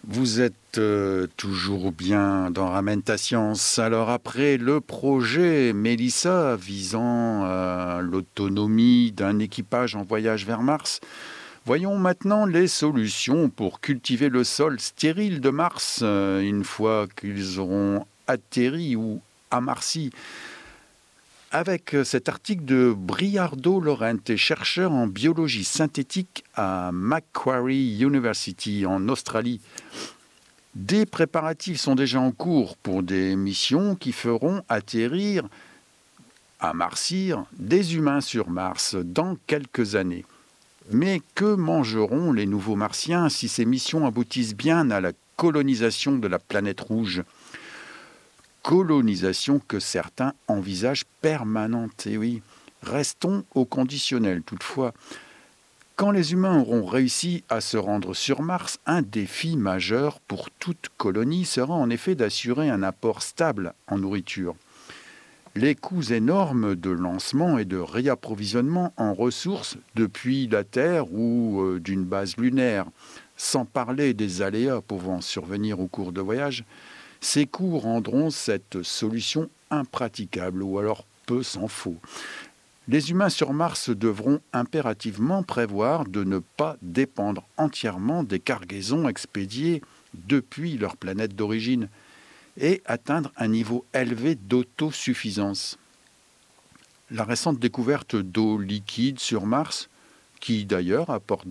Vous êtes toujours bien dans Ramène ta science. Alors après le projet Mélissa visant l'autonomie d'un équipage en voyage vers Mars, voyons maintenant les solutions pour cultiver le sol stérile de Mars une fois qu'ils auront atterri ou amarci. Avec cet article de Briardo Lorente, chercheur en biologie synthétique à Macquarie University en Australie. Des préparatifs sont déjà en cours pour des missions qui feront atterrir, amarcir, des humains sur Mars dans quelques années. Mais que mangeront les nouveaux martiens si ces missions aboutissent bien à la colonisation de la planète rouge ? Colonisation que certains envisagent permanente, et oui. Restons au conditionnel toutefois. Quand les humains auront réussi à se rendre sur Mars, un défi majeur pour toute colonie sera en effet d'assurer un apport stable en nourriture. Les coûts énormes de lancement et de réapprovisionnement en ressources depuis la Terre ou d'une base lunaire, sans parler des aléas pouvant survenir au cours de voyage, ces coûts rendront cette solution impraticable, ou alors peu s'en faut. Les humains sur Mars devront impérativement prévoir de ne pas dépendre entièrement des cargaisons expédiées depuis leur planète d'origine et atteindre un niveau élevé d'autosuffisance. La récente découverte d'eau liquide sur Mars, qui d'ailleurs apporte